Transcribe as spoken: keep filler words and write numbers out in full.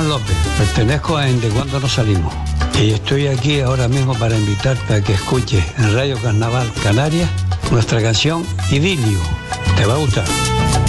López, pertenezco a En De Cuando Nos Salimos y estoy aquí ahora mismo para invitarte a que escuches en Radio Carnaval Canarias nuestra canción Idilio. Te va a gustar.